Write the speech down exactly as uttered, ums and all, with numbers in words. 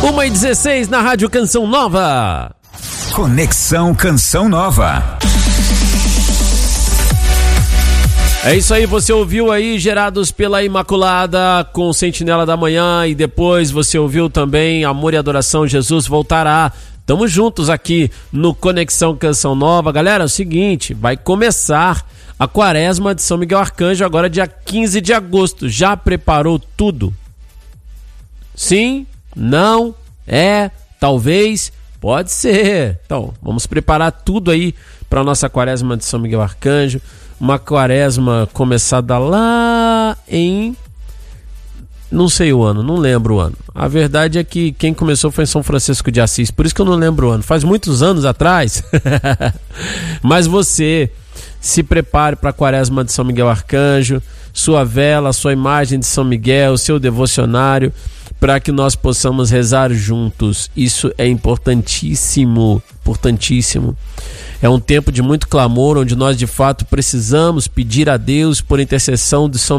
uma e dezesseis na Rádio Canção Nova. Conexão Canção Nova. É isso aí, você ouviu aí Gerados pela Imaculada com Sentinela da Manhã e depois você ouviu também Amor e Adoração, Jesus Voltará. Tamo juntos aqui no Conexão Canção Nova. Galera, é o seguinte, vai começar a quaresma de São Miguel Arcanjo agora dia quinze de agosto. Já preparou tudo? Sim? Não? É? Talvez? Pode ser. Então, vamos preparar tudo aí para nossa quaresma de São Miguel Arcanjo. Uma quaresma começada lá em... não sei o ano, não lembro o ano. A verdade é que quem começou foi São Francisco de Assis, por isso que eu não lembro o ano. Faz muitos anos atrás. Mas você se prepare para a quaresma de São Miguel Arcanjo, sua vela, sua imagem de São Miguel, seu devocionário, para que nós possamos rezar juntos. Isso é importantíssimo, importantíssimo. É um tempo de muito clamor, onde nós de fato precisamos pedir a Deus por intercessão de São